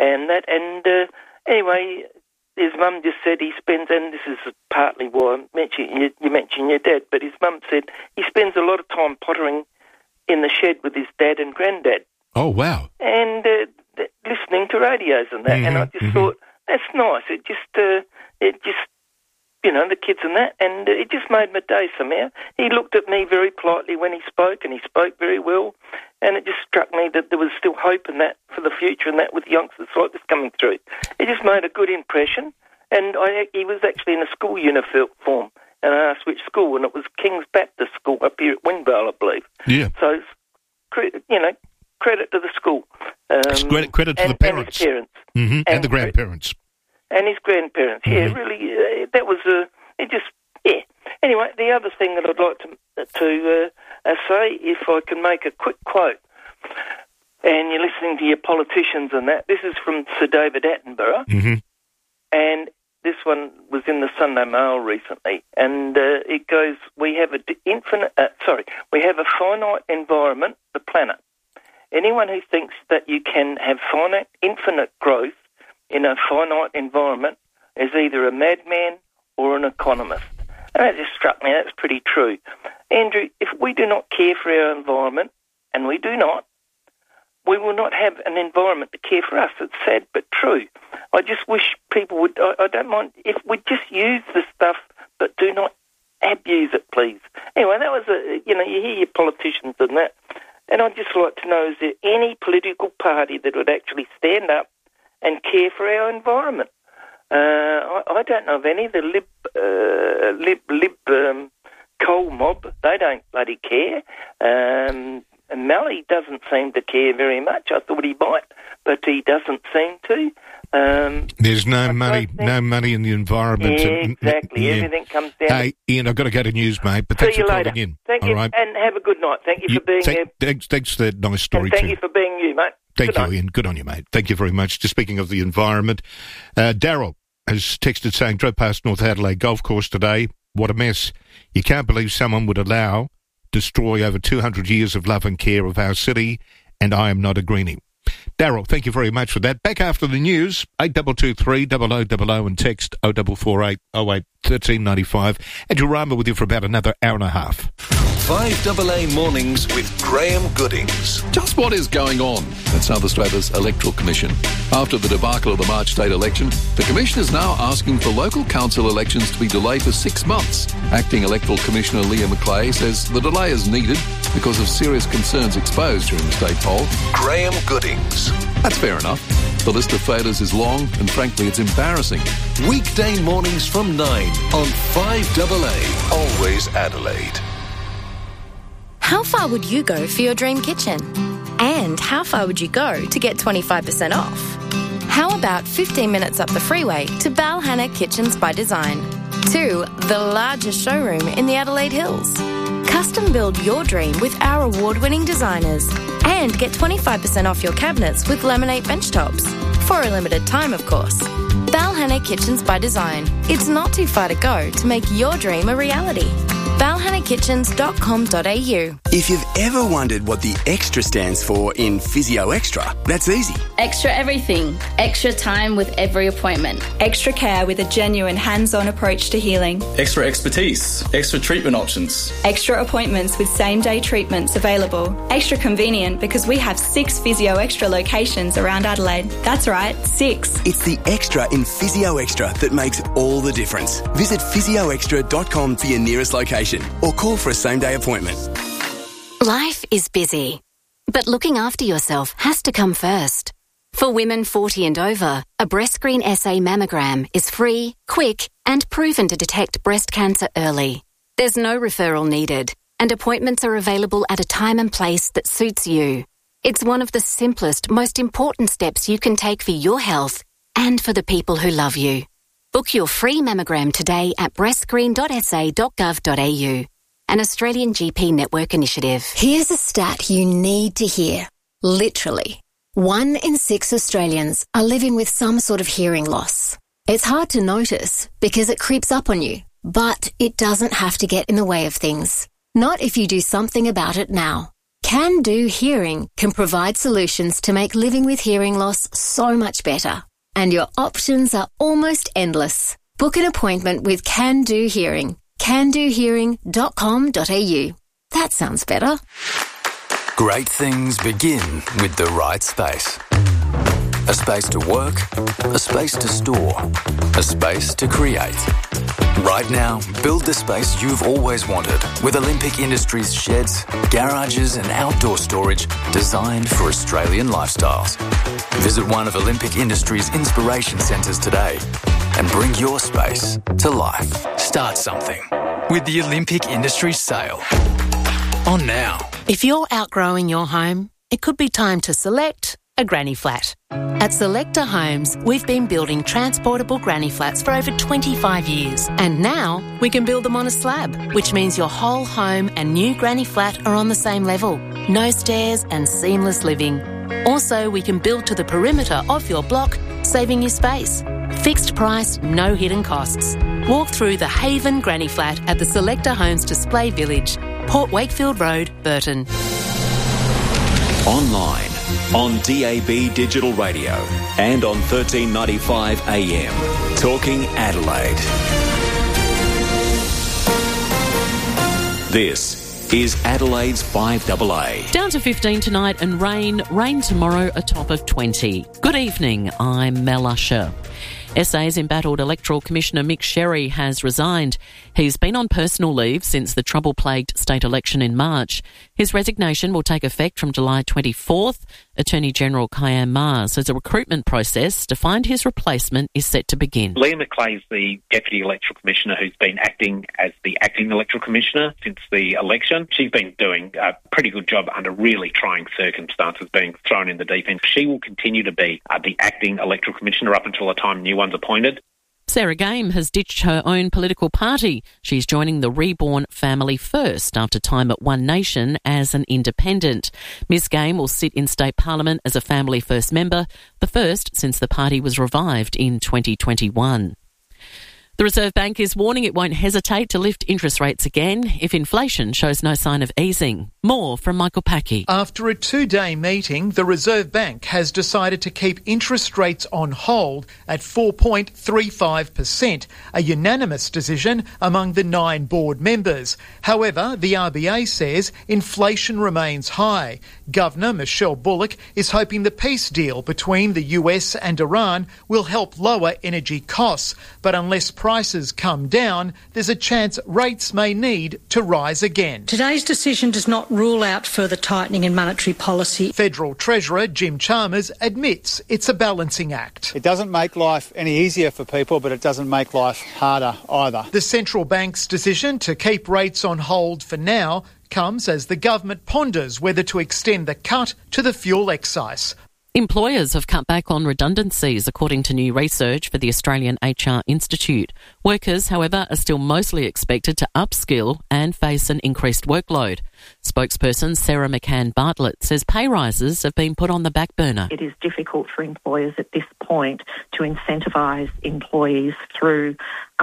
and that. And anyway, his mum just said he spends, and this is partly why you mentioned your dad, but his mum said he spends a lot of time pottering in the shed with his dad and granddad. Oh, wow. And listening to radios and that. And I just thought, that's nice. It just, you know, the kids and that, and it just made my day somehow. He looked at me very politely when he spoke, and he spoke very well, and it just struck me that there was still hope in that for the future and that with youngsters like this coming through. It just made a good impression, and he was actually in a school uniform, and I asked which school, and it was King's Baptist School up here at Windvale, I believe. Yeah. So, you know, credit to the school. Credit to the parents. And his parents. Mm-hmm. And the grandparents. And his grandparents. Yeah, really, that was, it just, yeah. Anyway, the other thing that I'd like to say, if I can make a quick quote, and you're listening to your politicians and that, this is from Sir David Attenborough, and this one was in the Sunday Mail recently, and it goes, we have a finite environment, the planet. Anyone who thinks that you can have infinite growth in a finite environment is either a madman or an economist. And that just struck me. That's pretty true. Andrew, if we do not care for our environment, and we do not, we will not have an environment to care for us. It's sad but true. I just wish people would, I don't mind, if we just use the stuff, but do not abuse it, please. Anyway, that was, you hear your politicians and that, and I'd just like to know, is there any political party that would actually stand up and care for our environment? I don't know of any. The lib coal mob, they don't bloody care. And Malley doesn't seem to care very much. I thought he might, but he doesn't seem to. There's no money in the environment. Yeah, exactly. Everything comes down. Hey, Ian, I've got to go to news, mate, but thanks for calling in. Thank you, right. and have a good night. Thank you for being here. Thanks for that nice story, and thank you for being you, mate. Thank you, Ian. Good on you, mate. Thank you very much. Just speaking of the environment, Daryl has texted saying, drove past North Adelaide Golf Course today. What a mess. You can't believe someone would destroy over 200 years of love and care of our city, and I am not a greenie. Daryl, thank you very much for that. Back after the news, 8223 0000 and text 0448 08 1395. Andrew Rama with you for about another hour and a half. 5AA Mornings with Graham Goodings. Just what is going on at South Australia's Electoral Commission? After the debacle of the March state election, the Commission is now asking for local council elections to be delayed for 6 months. Acting Electoral Commissioner Leah McClay says the delay is needed because of serious concerns exposed during the state poll. Graham Goodings. That's fair enough. The list of failures is long and frankly it's embarrassing. Weekday mornings from 9 on 5AA. Always Adelaide. How far would you go for your dream kitchen? And how far would you go to get 25% off? How about 15 minutes up the freeway to Balhanna Kitchens by Design? To the largest showroom in the Adelaide Hills. Custom build your dream with our award-winning designers. And get 25% off your cabinets with laminate bench tops. For a limited time, of course. Balhanna Kitchens by Design. It's not too far to go to make your dream a reality. balhannakitchens.com.au. If you've ever wondered what the extra stands for in Physio Extra, that's easy. Extra everything. Extra time with every appointment. Extra care with a genuine hands-on approach to healing. Extra expertise. Extra treatment options. Extra appointments with same-day treatments available. Extra convenient because we have 6 Physio Extra locations around Adelaide. That's right, 6. It's the extra in Physio Extra that makes all the difference. Visit physioextra.com for your nearest location or call for a same-day appointment. Life is busy, but looking after yourself has to come first. For women 40 and over, a BreastScreen SA mammogram is free, quick, and proven to detect breast cancer early. There's no referral needed, and appointments are available at a time and place that suits you. It's one of the simplest, most important steps you can take for your health and for the people who love you. Book your free mammogram today at breastscreen.sa.gov.au, an Australian GP network initiative. Here's a stat you need to hear. Literally, 1 in 6 Australians are living with some sort of hearing loss. It's hard to notice because it creeps up on you, but it doesn't have to get in the way of things. Not if you do something about it now. Can Do Hearing can provide solutions to make living with hearing loss so much better. And your options are almost endless. Book an appointment with Can Do Hearing. candohearing.com.au. That sounds better. Great things begin with the right space. A space to work, a space to store, a space to create. Right now, build the space you've always wanted with Olympic Industries sheds, garages and outdoor storage designed for Australian lifestyles. Visit one of Olympic Industries' inspiration centres today and bring your space to life. Start something with the Olympic Industries sale. On now. If you're outgrowing your home, it could be time to select a granny flat. At Selector Homes, we've been building transportable granny flats for over 25 years. And now we can build them on a slab, which means your whole home and new granny flat are on the same level. No stairs and seamless living. Also, we can build to the perimeter of your block, saving you space. Fixed price, no hidden costs. Walk through the Haven Granny Flat at the Selector Homes Display Village, Port Wakefield Road, Burton. Online, on DAB Digital Radio and on 1395 AM. Talking Adelaide. This is Adelaide's 5AA. Down to 15 tonight and rain tomorrow, a top of 20. Good evening, I'm Mel Usher. SA's embattled Electoral Commissioner Mick Sherry has resigned. He's been on personal leave since the trouble-plagued state election in March. His resignation will take effect from July 24th. Attorney General Kayam Ma says a recruitment process to find his replacement is set to begin. Leah McClay is the Deputy Electoral Commissioner who's been acting as the Acting Electoral Commissioner since the election. She's been doing a pretty good job under really trying circumstances, being thrown in the deep end. She will continue to be the Acting Electoral Commissioner up until the time new one's appointed. Sarah Game has ditched her own political party. She's joining the Reborn Family First after time at One Nation as an independent. Ms Game will sit in State Parliament as a Family First member, the first since the party was revived in 2021. The Reserve Bank is warning it won't hesitate to lift interest rates again if inflation shows no sign of easing. More from Michael Packey. After a two-day meeting, the Reserve Bank has decided to keep interest rates on hold at 4.35%, a unanimous decision among the 9 board members. However, the RBA says inflation remains high. Governor Michelle Bullock is hoping the peace deal between the US and Iran will help lower energy costs, but unless prices come down, there's a chance rates may need to rise again. Today's decision does not rule out further tightening in monetary policy. Federal Treasurer Jim Chalmers admits it's a balancing act. It doesn't make life any easier for people, but it doesn't make life harder either. The central bank's decision to keep rates on hold for now comes as the government ponders whether to extend the cut to the fuel excise. Employers have cut back on redundancies, according to new research for the Australian HR Institute. Workers, however, are still mostly expected to upskill and face an increased workload. Spokesperson Sarah McCann Bartlett says pay rises have been put on the back burner. It is difficult for employers at this point to incentivise employees through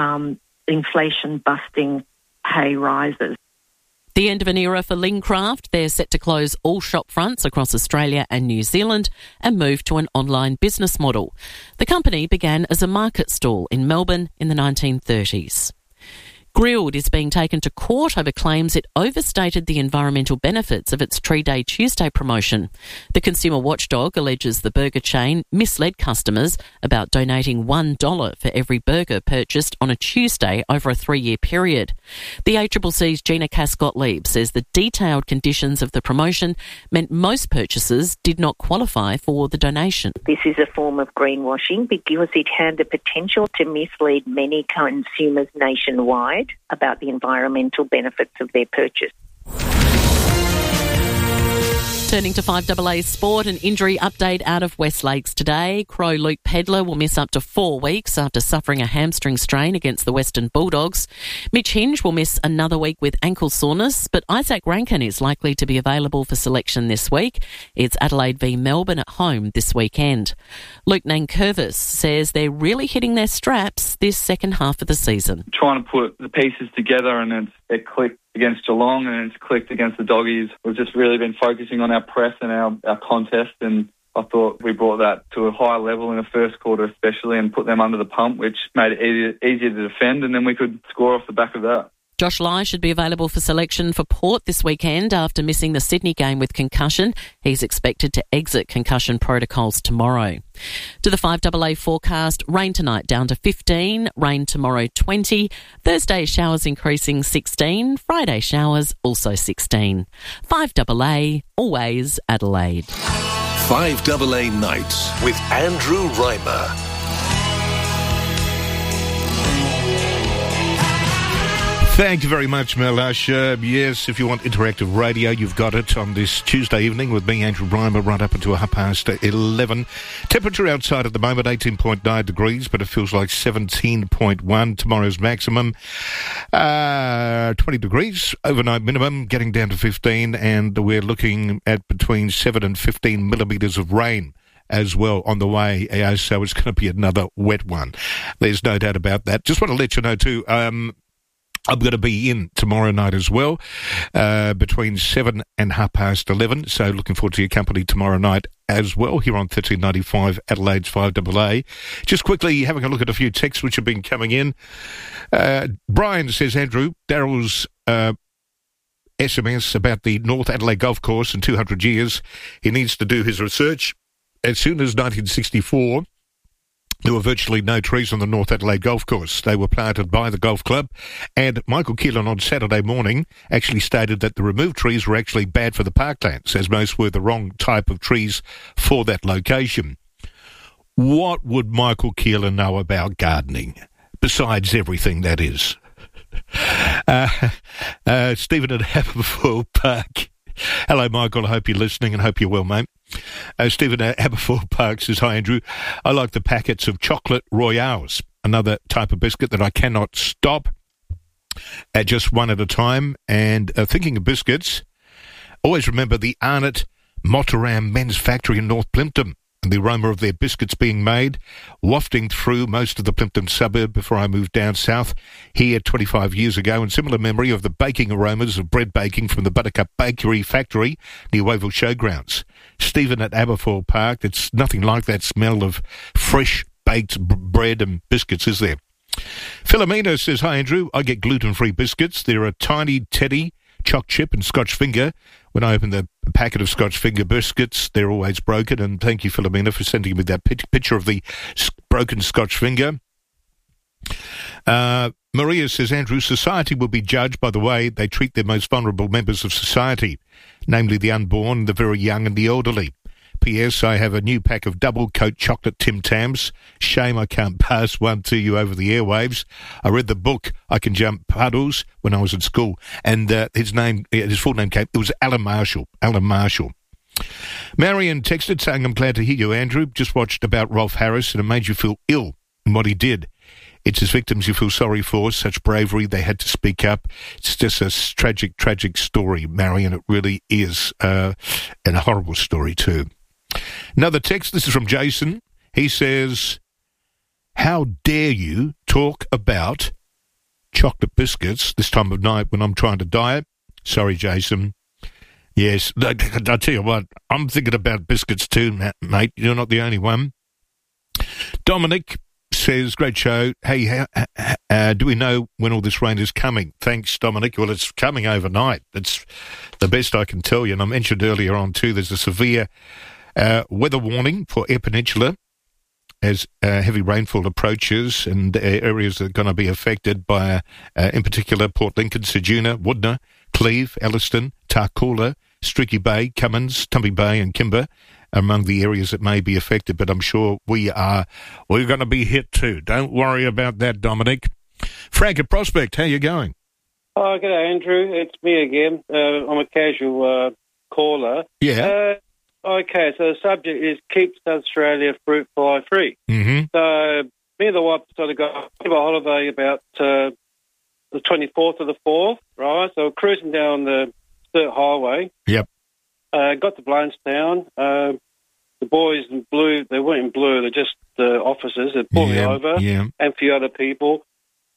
inflation-busting pay rises. The end of an era for Lincraft. They're set to close all shop fronts across Australia and New Zealand and move to an online business model. The company began as a market stall in Melbourne in the 1930s. Grilled is being taken to court over claims it overstated the environmental benefits of its Tree Day Tuesday promotion. The consumer watchdog alleges the burger chain misled customers about donating $1 for every burger purchased on a Tuesday over a 3-year period. The ACCC's Gina Cass-Gottlieb says the detailed conditions of the promotion meant most purchasers did not qualify for the donation. This is a form of greenwashing because it had the potential to mislead many consumers nationwide about the environmental benefits of their purchase. Turning to 5AA sport, an injury update out of West Lakes today. Crow Luke Pedler will miss up to 4 weeks after suffering a hamstring strain against the Western Bulldogs. Mitch Hinge will miss another week with ankle soreness, but Isaac Rankin is likely to be available for selection this week. It's Adelaide v Melbourne at home this weekend. Luke Nankervis says they're really hitting their straps this second half of the season. Trying to put the pieces together and it clicked against Geelong, and it's clicked against the Doggies. We've just really been focusing on our press and our contest, and I thought we brought that to a higher level in the first quarter especially and put them under the pump, which made it easier to defend, and then we could score off the back of that. Josh Lai should be available for selection for Port this weekend after missing the Sydney game with concussion. He's expected to exit concussion protocols tomorrow. To the 5AA forecast, rain tonight down to 15, rain tomorrow 20, Thursday showers increasing 16, Friday showers also 16. 5AA, always Adelaide. 5AA Nights with Andrew Reimer. Thank you very much, Melash. Yes, if you want interactive radio, you've got it on this Tuesday evening with me, Andrew Reimer, right up until 11:30. Temperature outside at the moment, 18.9 degrees, but it feels like 17.1. Tomorrow's maximum, 20 degrees. Overnight minimum, getting down to 15, and we're looking at between 7 and 15 millimetres of rain as well on the way, so it's going to be another wet one. There's no doubt about that. Just want to let you know too, I'm going to be in tomorrow night as well, between 7 and 11:30. So looking forward to your company tomorrow night as well here on 1395 Adelaide's 5AA. Just quickly having a look at a few texts which have been coming in. Brian says, Andrew, Daryl's SMS about the North Adelaide Golf Course in 200 years. He needs to do his research. As soon as 1964... there were virtually no trees on the North Adelaide Golf Course. They were planted by the golf club, and Michael Keelan on Saturday morning actually stated that the removed trees were actually bad for the parklands, as most were the wrong type of trees for that location. What would Michael Keelan know about gardening, besides everything that is? Stephen at Haberfield Park. Hello, Michael. I hope you're listening and hope you're well, mate. Stephen at Haberfield Park says, hi, Andrew. I like the packets of chocolate royales, another type of biscuit that I cannot stop at just one at a time. And thinking of biscuits, always remember the Arnott Motoram Men's Factory in North Plympton. And the aroma of their biscuits being made, wafting through most of the Plympton suburb before I moved down south here 25 years ago, and similar memory of the baking aromas of bread baking from the Buttercup Bakery Factory near Wayville Showgrounds. Stephen at Aberfoyle Park, it's nothing like that smell of fresh baked bread and biscuits, is there? Philomena says, hi Andrew, I get gluten-free biscuits. They're a tiny teddy, choc chip and Scotch finger. When I open the packet of Scotch finger biscuits, they're always broken. And thank you, Philomena, for sending me that picture of the broken Scotch finger. Maria says, Andrew, society will be judged by the way they treat their most vulnerable members of society, namely the unborn, the very young and the elderly. P.S. I have a new pack of double-coat chocolate Tim Tams. Shame I can't pass one to you over the airwaves. I read the book I Can Jump Puddles when I was at school, and his full name came. It was Alan Marshall. Alan Marshall. Marion texted saying, I'm glad to hear you, Andrew. Just watched about Rolf Harris, and it made you feel ill in what he did. It's his victims you feel sorry for, such bravery, they had to speak up. It's just a tragic, tragic story, Marion. It really is, and a horrible story too. Another text, this is from Jason. He says, how dare you talk about chocolate biscuits this time of night when I'm trying to diet? Sorry, Jason. Yes, I tell you what, I'm thinking about biscuits too, mate. You're not the only one. Dominic says, great show. Hey, do we know when all this rain is coming? Thanks, Dominic. Well, it's coming overnight. That's the best I can tell you. And I mentioned earlier on too, there's a severe weather warning for Eyre Peninsula as heavy rainfall approaches, and areas that are going to be affected by, in particular, Port Lincoln, Ceduna, Woodner, Cleve, Elliston, Tarcoola, Streaky Bay, Cummins, Tumby Bay and Kimber among the areas that may be affected, but I'm sure we're going to be hit too. Don't worry about that, Dominic. Frank at Prospect, how you going? Oh, g'day, Andrew. It's me again. I'm a casual caller. Yeah. Okay, so the subject is keep South Australia fruit fly free. Mm-hmm. So me and the wife decided to go on a holiday about the 24th of the 4th, right? So we're cruising down the Sturt Highway. Yep. Got to Blainstown. The boys in blue, they weren't in blue, they're just officers. They pulled me over, and a few other people.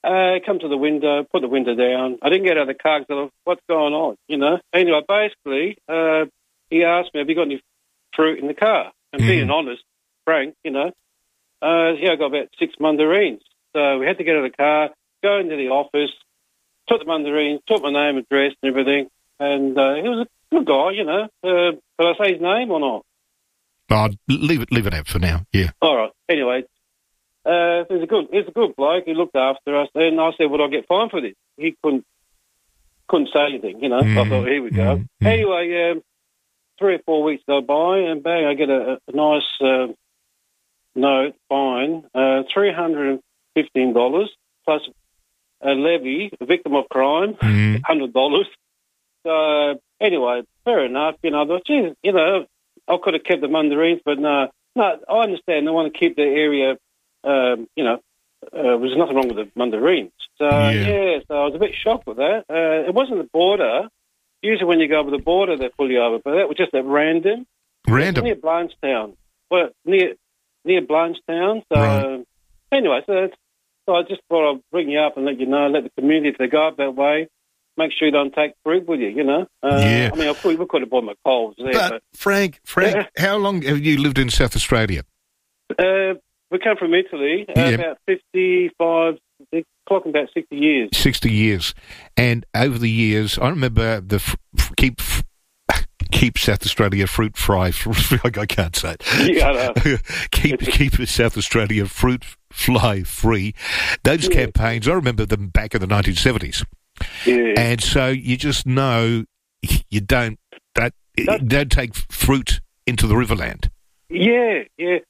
Come to the window, put the window down. I didn't get out of the car because I thought, what's going on, you know? Anyway, basically, he asked me, have you got any fruit in the car? And being honest, frank, you know, I got about 6 mandarins. So we had to get out of the car, go into the office, took the mandarins, took my name, address and everything. And he was a good guy, you know. Could I say his name or not? Oh, leave it out for now, yeah. All right. Anyway, he's a good bloke. He looked after us. And I said, would I get fined for this? He couldn't say anything, you know. I thought, here we go. Anyway, 3 or 4 weeks go by, and bang, I get a nice note, fine, $315 plus a levy, a victim of crime, $100. So anyway, fair enough. You know, I thought, geez, you know, I could have kept the mandarins, but no, I understand. They want to keep the area. You know, there's nothing wrong with the mandarins. So so I was a bit shocked with that. It wasn't the border. Usually, when you go over the border, they pull you over, but that was just at random. Random near Blanchetown. Well, near Blanchetown. So anyway, so I just thought I'd bring you up and let you know, let the community, if they go up that way, make sure you don't take fruit with you, you know. I mean, we could have bought my coals there. But Frank, how long have you lived in South Australia? We come from Italy, about 55, clocking about 60 years. 60 years. And over the years, I remember keep South Australia fruit fly. I can't say it. Yeah, I know. keep South Australia fruit fly free. Those campaigns, I remember them back in the 1970s. Yeah. And so you just know you don't take fruit into the Riverland. Yeah.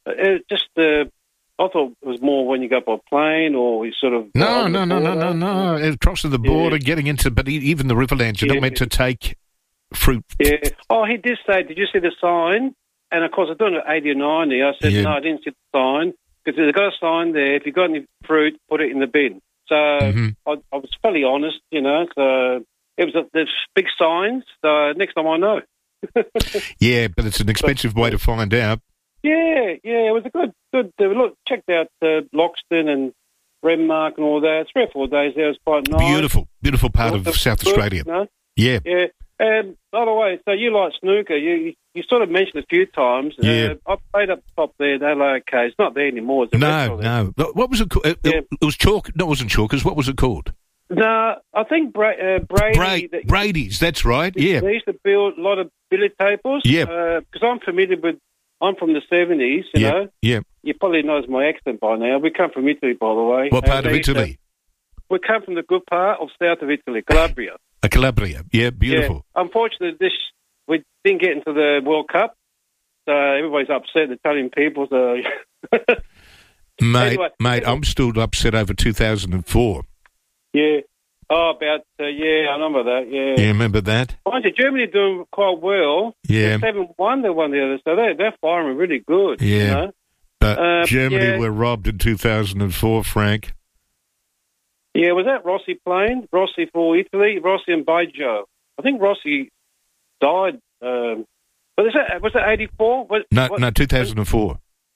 I thought it was more when you go by plane or you sort of... No. Crossing the border, getting into... But even the Riverlands, you're not meant to take fruit. Yeah. Oh, he did say, did you see the sign? And, of course, I don't know, 80 or 90. I said, no, I didn't see the sign. Because they've got a sign there, if you've got any fruit, put it in the bin. So I was fairly honest, you know. So it was there's big signs. So next time I know. Yeah, but it's an expensive way to find out. Yeah, it was a good. Look, checked out Loxton and Renmark and all that. 3 or 4 days there was quite nice. Beautiful part of South Australia. No? Yeah. And by the way, so you like snooker? You sort of mentioned a few times. Yeah. I played up top there. Okay, it's not there anymore. No. What was it called? It was Chalk. No, it wasn't Chalkers. What was it called? No, I think Brady. Brady's. That's right. Yeah. They used to build a lot of billy tables. Yeah. Because I'm familiar with. I'm from the 70s, you know. Yeah. You probably know my accent by now. We come from Italy, by the way. What part of Italy? We come from the good part of south of Italy, Calabria. Calabria, yeah, beautiful. Yeah. Unfortunately, we didn't get into the World Cup, so everybody's upset, the Italian people. So Mate, I'm still upset over 2004. Yeah. Oh, I remember that, yeah. You remember that? Mind you, Germany doing quite well. Yeah. 7-1, they won the other, so they're firing really good. Yeah. You know? But Germany were robbed in 2004, Frank. Yeah, was that Rossi playing? Rossi for Italy? Rossi and Baggio. I think Rossi died. But was that 84? No, 2004.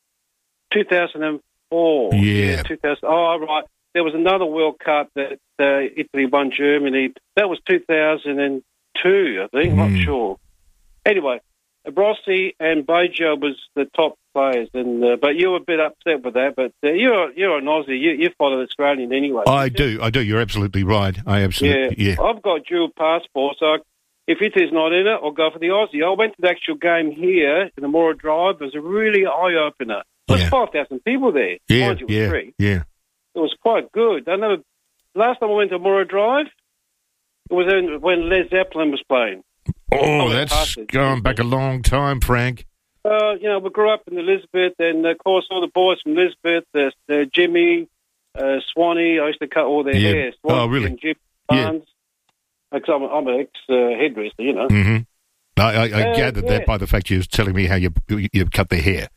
2004. Yeah. 2000. Oh, right. There was another World Cup that Italy won Germany. That was 2002, I think. Not sure. Anyway, Rossi and Baggio was the top players, and but you were a bit upset with that. But you're an Aussie. You follow Australian anyway. I do. You're absolutely right. Yeah. I've got dual passport, so if Italy's not in it, I'll go for the Aussie. I went to the actual game here in the Mora Drive. It was a really eye-opener. There was 5,000 people there. Yeah, Mind you, it was free. Yeah. It was quite good. I know. Last time I went to Mora Drive, it was when Led Zeppelin was playing. Oh, that's going back a long time, Frank. You know, we grew up in Elizabeth, and of course, all the boys from Elizabeth, Jimmy, Swanee. I used to cut all their hair. Swanee, oh, really? And Jim Barnes. Because I'm an ex-hairdresser, you know. Mm-hmm. I gathered that by the fact you were telling me how you cut their hair.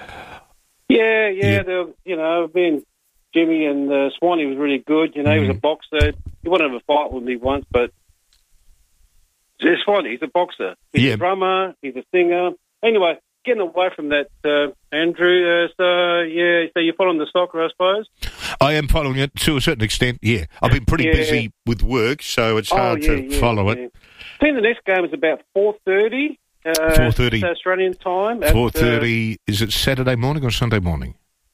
Yeah. You know, being Jimmy and Swanee was really good. You know, he was a boxer. He wanted to have a fight with me once, but Swanee, he's a boxer. He's a drummer. He's a singer. Anyway, getting away from that, Andrew. So you're following the soccer, I suppose? I am following it to a certain extent, yeah. I've been pretty busy with work, so it's hard to follow it. I think the next game is about 4:30. 4:30 Australian time. 4:30. Is it Saturday morning or Sunday morning?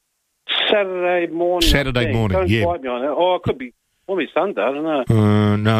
Saturday morning. Saturday morning, Don't quite me on that. Oh, it could be Sunday. I don't know. No.